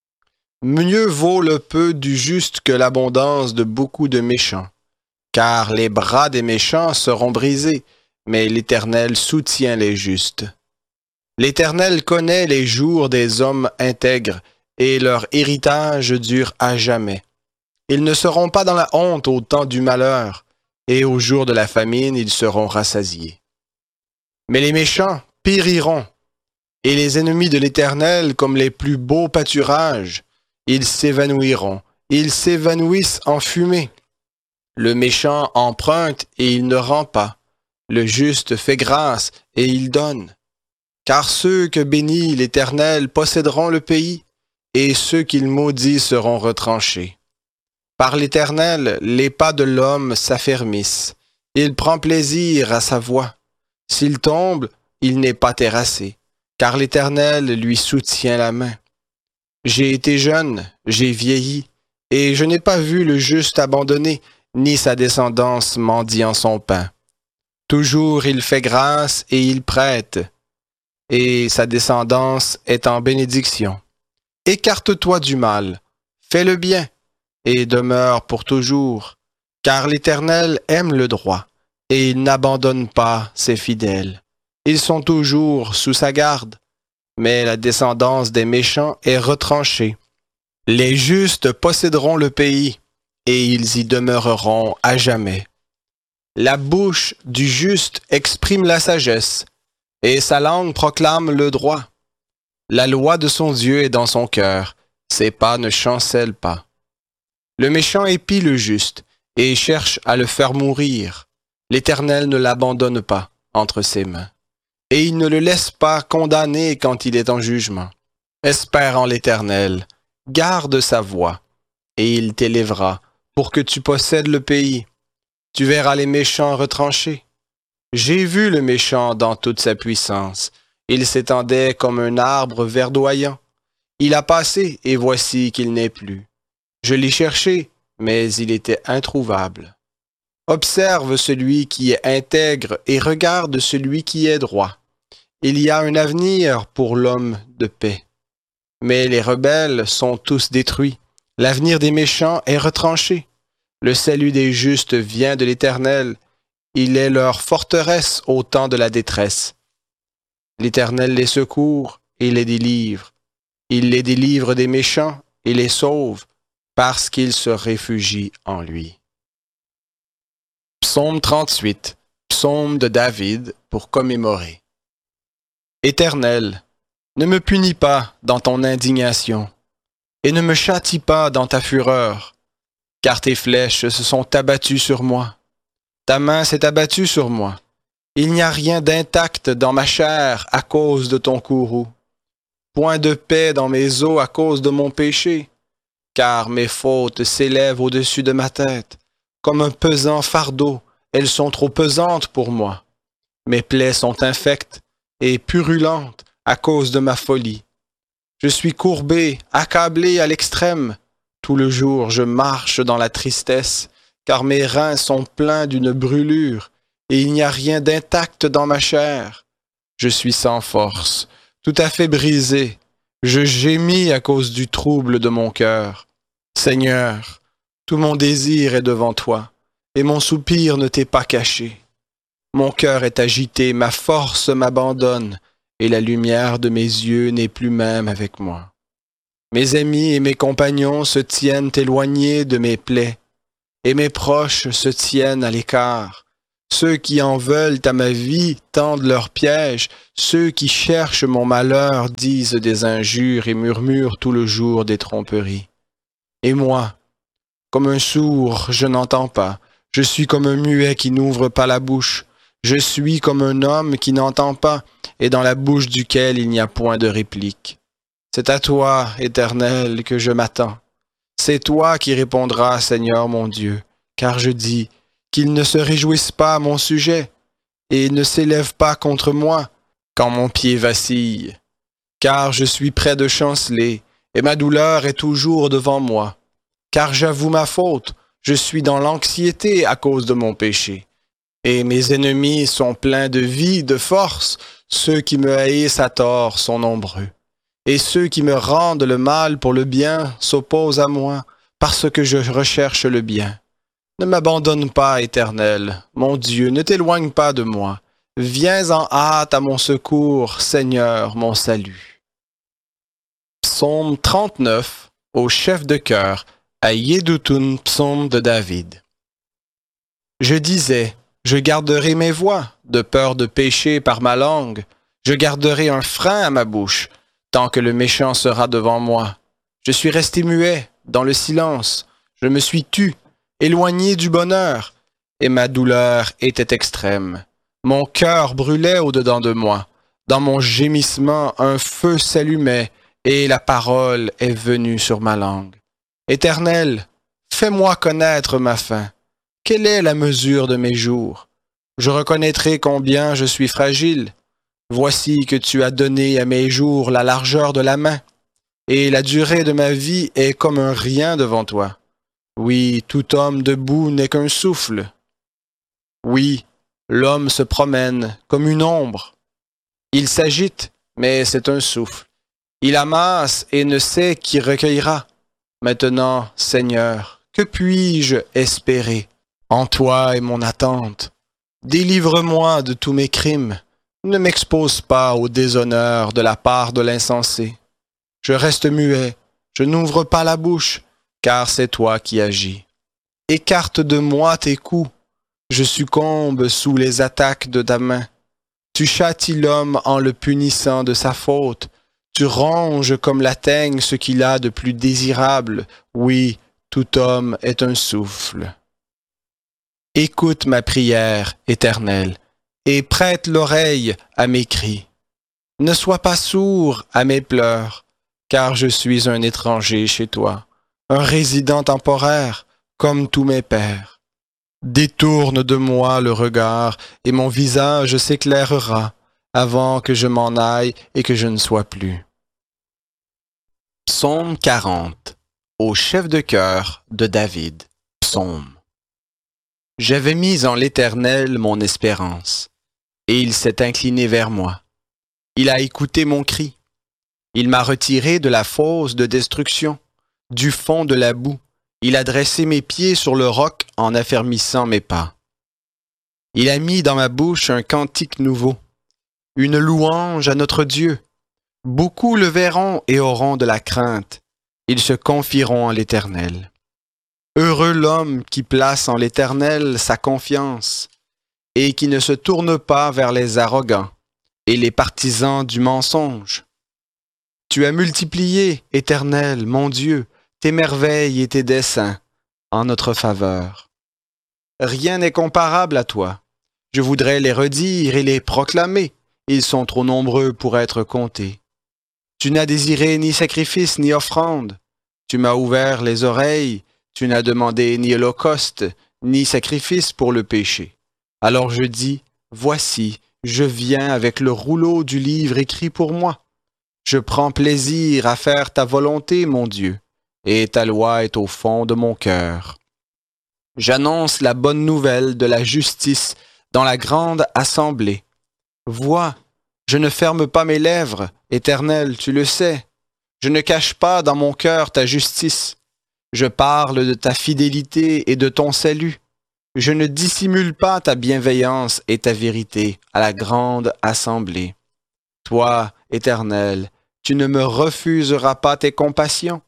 Mieux vaut le peu du juste que l'abondance de beaucoup de méchants, car les bras des méchants seront brisés, mais l'Éternel soutient les justes. L'Éternel connaît les jours des hommes intègres, et leur héritage dure à jamais. Ils ne seront pas dans la honte au temps du malheur, et au jour de la famine ils seront rassasiés. Mais les méchants périront, et les ennemis de l'Éternel comme les plus beaux pâturages, ils s'évanouiront, ils s'évanouissent en fumée. Le méchant emprunte et il ne rend pas. Le juste fait grâce et il donne. Car ceux que bénit l'Éternel posséderont le pays, et ceux qu'il maudit seront retranchés. Par l'Éternel, les pas de l'homme s'affermissent. Il prend plaisir à sa voie. S'il tombe, il n'est pas terrassé, car l'Éternel lui soutient la main. J'ai été jeune, j'ai vieilli, et je n'ai pas vu le juste abandonné, ni sa descendance mendiant son pain. Toujours il fait grâce et il prête, et sa descendance est en bénédiction. Écarte-toi du mal, fais le bien, et demeure pour toujours, car l'Éternel aime le droit, et il n'abandonne pas ses fidèles. Ils sont toujours sous sa garde, mais la descendance des méchants est retranchée. Les justes posséderont le pays, et ils y demeureront à jamais. La bouche du juste exprime la sagesse, et sa langue proclame le droit. La loi de son Dieu est dans son cœur, ses pas ne chancellent pas. Le méchant épie le juste, et cherche à le faire mourir. L'Éternel ne l'abandonne pas entre ses mains, et il ne le laisse pas condamner quand il est en jugement. Espère en l'Éternel, garde sa voie, et il t'élèvera pour que tu possèdes le pays. Tu verras les méchants retranchés. J'ai vu le méchant dans toute sa puissance. Il s'étendait comme un arbre verdoyant. Il a passé, et voici qu'il n'est plus. Je l'ai cherché, mais il était introuvable. Observe celui qui est intègre et regarde celui qui est droit. Il y a un avenir pour l'homme de paix. Mais les rebelles sont tous détruits. L'avenir des méchants est retranché. Le salut des justes vient de l'Éternel. Il est leur forteresse au temps de la détresse. L'Éternel les secourt et les délivre. Il les délivre des méchants et les sauve parce qu'ils se réfugient en lui. Psaume 38, psaume de David pour commémorer. Éternel, ne me punis pas dans ton indignation, et ne me châtie pas dans ta fureur, car tes flèches se sont abattues sur moi. Ta main s'est abattue sur moi. Il n'y a rien d'intact dans ma chair à cause de ton courroux. Point de paix dans mes os à cause de mon péché, car mes fautes s'élèvent au-dessus de ma tête. Comme un pesant fardeau, elles sont trop pesantes pour moi. Mes plaies sont infectes et purulentes à cause de ma folie. Je suis courbé, accablé à l'extrême. Tout le jour, je marche dans la tristesse, car mes reins sont pleins d'une brûlure, et il n'y a rien d'intact dans ma chair. Je suis sans force, tout à fait brisé. Je gémis à cause du trouble de mon cœur. Seigneur, tout mon désir est devant toi, et mon soupir ne t'est pas caché. Mon cœur est agité, ma force m'abandonne, et la lumière de mes yeux n'est plus même avec moi. Mes amis et mes compagnons se tiennent éloignés de mes plaies, et mes proches se tiennent à l'écart. Ceux qui en veulent à ma vie tendent leurs pièges, ceux qui cherchent mon malheur disent des injures et murmurent tout le jour des tromperies. Et moi, comme un sourd, je n'entends pas, je suis comme un muet qui n'ouvre pas la bouche, je suis comme un homme qui n'entend pas, et dans la bouche duquel il n'y a point de réplique. C'est à toi, Éternel, que je m'attends. C'est toi qui répondras, Seigneur mon Dieu, car je dis qu'ils ne se réjouissent pas à mon sujet, et ne s'élèvent pas contre moi, quand mon pied vacille. Car je suis près de chanceler, et ma douleur est toujours devant moi. Car j'avoue ma faute, je suis dans l'anxiété à cause de mon péché. Et mes ennemis sont pleins de vie, de force, ceux qui me haïssent à tort sont nombreux. Et ceux qui me rendent le mal pour le bien s'opposent à moi, parce que je recherche le bien. Ne m'abandonne pas, Éternel, mon Dieu, ne t'éloigne pas de moi. Viens en hâte à mon secours, Seigneur, mon salut. Psaume 39, au chef de chœur, à Yédoutun, psaume de David. Je disais, je garderai mes voies, de peur de pécher par ma langue. Je garderai un frein à ma bouche, tant que le méchant sera devant moi. Je suis resté muet, dans le silence. Je me suis tu, éloigné du bonheur, et ma douleur était extrême. Mon cœur brûlait au-dedans de moi. Dans mon gémissement, un feu s'allumait, et la parole est venue sur ma langue. Éternel, fais-moi connaître ma fin. Quelle est la mesure de mes jours? Je reconnaîtrai combien je suis fragile. Voici que tu as donné à mes jours la largeur de la main, et la durée de ma vie est comme un rien devant toi. Oui, tout homme debout n'est qu'un souffle. Oui, l'homme se promène comme une ombre. Il s'agite, mais c'est un souffle. Il amasse et ne sait qui recueillera. Maintenant, Seigneur, que puis-je espérer? En toi est mon attente. Délivre-moi de tous mes crimes. Ne m'expose pas au déshonneur de la part de l'insensé. Je reste muet, je n'ouvre pas la bouche, car c'est toi qui agis. Écarte de moi tes coups. Je succombe sous les attaques de ta main. Tu châties l'homme en le punissant de sa faute. Tu ronges comme la teigne ce qu'il a de plus désirable. Oui, tout homme est un souffle. Écoute ma prière, Éternel, et prête l'oreille à mes cris. Ne sois pas sourd à mes pleurs, car je suis un étranger chez toi, un résident temporaire, comme tous mes pères. Détourne de moi le regard, et mon visage s'éclairera, avant que je m'en aille et que je ne sois plus. Psaume 40, au chef de chœur de David. Psaume. J'avais mis en l'Éternel mon espérance, et il s'est incliné vers moi. Il a écouté mon cri. Il m'a retiré de la fosse de destruction, du fond de la boue. Il a dressé mes pieds sur le roc en affermissant mes pas. Il a mis dans ma bouche un cantique nouveau, une louange à notre Dieu. Beaucoup le verront et auront de la crainte. Ils se confieront en l'Éternel. Heureux l'homme qui place en l'Éternel sa confiance et qui ne se tourne pas vers les arrogants et les partisans du mensonge. Tu as multiplié, Éternel, mon Dieu, tes merveilles et tes desseins en notre faveur. Rien n'est comparable à toi. Je voudrais les redire et les proclamer. Ils sont trop nombreux pour être comptés. Tu n'as désiré ni sacrifice ni offrande. Tu m'as ouvert les oreilles. Tu n'as demandé ni holocauste, ni sacrifice pour le péché. Alors je dis, voici, je viens avec le rouleau du livre écrit pour moi. Je prends plaisir à faire ta volonté, mon Dieu, et ta loi est au fond de mon cœur. J'annonce la bonne nouvelle de la justice dans la grande assemblée. Vois, je ne ferme pas mes lèvres, Éternel, tu le sais. Je ne cache pas dans mon cœur ta justice. Je parle de ta fidélité et de ton salut. Je ne dissimule pas ta bienveillance et ta vérité à la grande assemblée. Toi, Éternel, tu ne me refuseras pas tes compassions.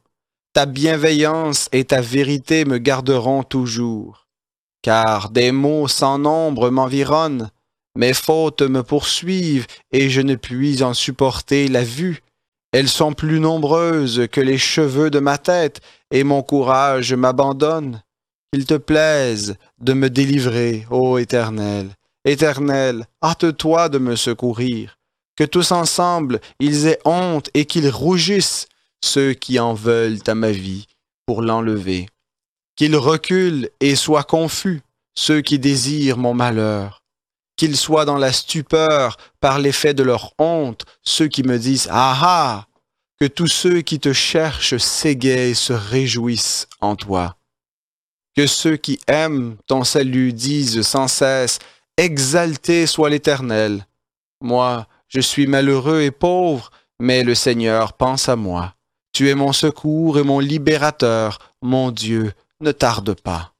Ta bienveillance et ta vérité me garderont toujours. Car des maux sans nombre m'environnent, mes fautes me poursuivent et je ne puis en supporter la vue. Elles sont plus nombreuses que les cheveux de ma tête et mon courage m'abandonne. Qu'il te plaise de me délivrer, ô Éternel. Éternel, hâte-toi de me secourir. Que tous ensemble ils aient honte et qu'ils rougissent, ceux qui en veulent à ma vie, pour l'enlever. Qu'ils reculent et soient confus, ceux qui désirent mon malheur. Qu'ils soient dans la stupeur par l'effet de leur honte, ceux qui me disent « Ah ah !» Que tous ceux qui te cherchent s'égayent et se réjouissent en toi. Que ceux qui aiment ton salut disent sans cesse « Exalté soit l'Éternel !» Moi, je suis malheureux et pauvre, mais le Seigneur pense à moi. Tu es mon secours et mon libérateur, mon Dieu, ne tarde pas.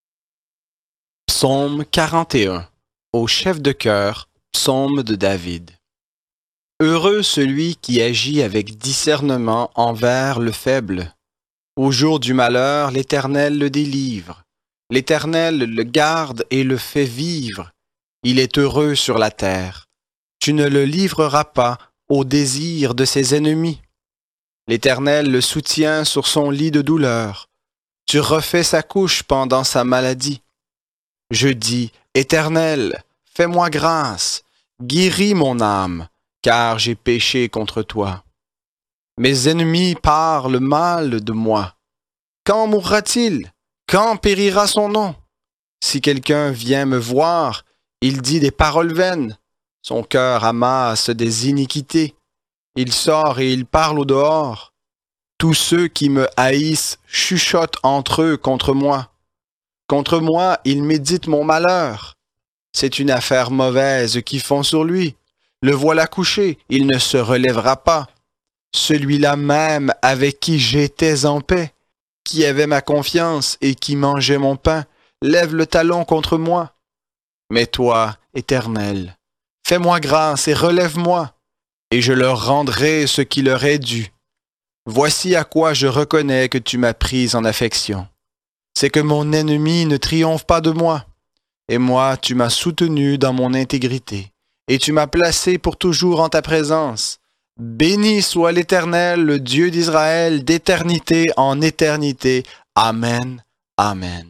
Psaume 41. Au chef de chœur, psaume de David. Heureux celui qui agit avec discernement envers le faible. Au jour du malheur, l'Éternel le délivre. L'Éternel le garde et le fait vivre. Il est heureux sur la terre. Tu ne le livreras pas au désir de ses ennemis. L'Éternel le soutient sur son lit de douleur. Tu refais sa couche pendant sa maladie. Je dis, Éternel, fais-moi grâce, guéris mon âme, car j'ai péché contre toi. Mes ennemis parlent mal de moi. Quand mourra-t-il? Quand périra son nom? Si quelqu'un vient me voir, il dit des paroles vaines. Son cœur amasse des iniquités. Il sort et il parle au dehors. Tous ceux qui me haïssent chuchotent entre eux contre moi. Contre moi, ils méditent mon malheur. C'est une affaire mauvaise qu'ils font sur lui. Le voilà couché, il ne se relèvera pas. Celui-là même avec qui j'étais en paix, qui avait ma confiance et qui mangeait mon pain, lève le talon contre moi. Mais toi, Éternel, fais-moi grâce et relève-moi, et je leur rendrai ce qui leur est dû. Voici à quoi je reconnais que tu m'as pris en affection. C'est que mon ennemi ne triomphe pas de moi. Et moi, tu m'as soutenu dans mon intégrité, et tu m'as placé pour toujours en ta présence. Béni soit l'Éternel, le Dieu d'Israël, d'éternité en éternité. Amen. Amen.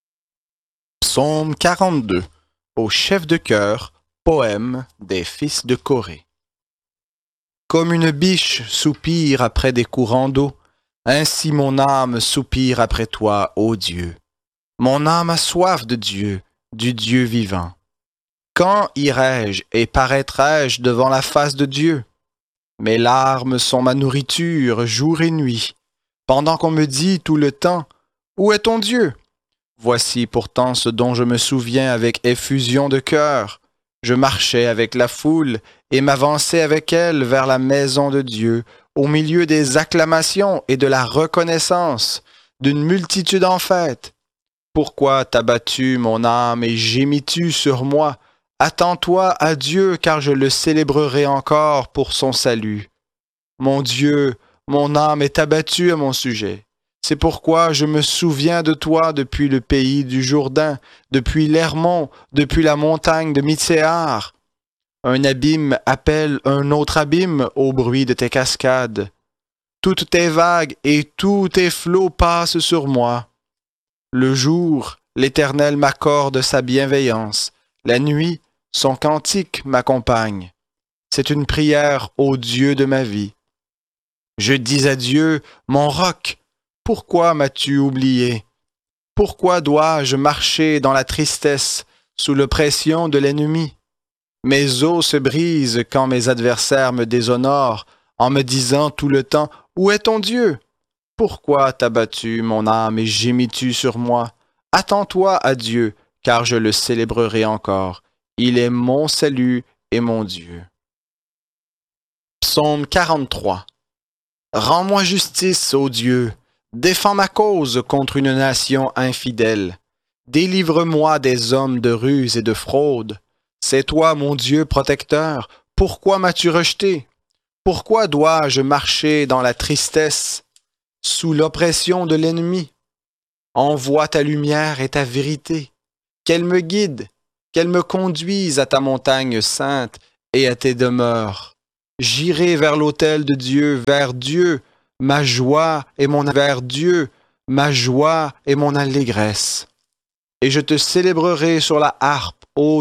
Psaume 42. Au chef de chœur, poème des fils de Corée. Comme une biche soupire après des courants d'eau, ainsi mon âme soupire après toi, ô Dieu. Mon âme a soif de Dieu, du Dieu vivant. Quand irai-je et paraîtrai-je devant la face de Dieu? Mes larmes sont ma nourriture jour et nuit, pendant qu'on me dit tout le temps, « Où est ton Dieu? » Voici pourtant ce dont je me souviens avec effusion de cœur. Je marchais avec la foule et m'avançais avec elle vers la maison de Dieu, au milieu des acclamations et de la reconnaissance, d'une multitude en fête. Pourquoi t'as battu mon âme et gémis-tu sur moi? Attends-toi à Dieu, car je le célébrerai encore pour son salut. Mon Dieu, mon âme est abattue à mon sujet. C'est pourquoi je me souviens de toi depuis le pays du Jourdain, depuis l'Hermon, depuis la montagne de Mitsehar. Un abîme appelle un autre abîme au bruit de tes cascades. Toutes tes vagues et tous tes flots passent sur moi. Le jour, l'Éternel m'accorde sa bienveillance. La nuit, son cantique m'accompagne. C'est une prière au Dieu de ma vie. Je dis à Dieu, mon roc, pourquoi m'as-tu oublié? Pourquoi dois-je marcher dans la tristesse, sous l'oppression de l'ennemi? Mes os se brisent quand mes adversaires me déshonorent, en me disant tout le temps, « Où est ton Dieu? » Pourquoi t'as battu mon âme et gémis-tu sur moi? Attends-toi à Dieu, car je le célébrerai encore. Il est mon salut et mon Dieu. Psaume 43. Rends-moi justice, ô Dieu. Défends ma cause contre une nation infidèle. Délivre-moi des hommes de ruse et de fraude. C'est toi, mon Dieu protecteur. Pourquoi m'as-tu rejeté? Pourquoi dois-je marcher dans la tristesse? sous l'oppression de l'ennemi. Envoie ta lumière et ta vérité, qu'elle me guide, qu'elle me conduise à ta montagne sainte et à tes demeures. J'irai vers l'autel de Dieu, vers Dieu, ma joie et vers Dieu, ma joie et mon allégresse. Et je te célébrerai sur la harpe, ô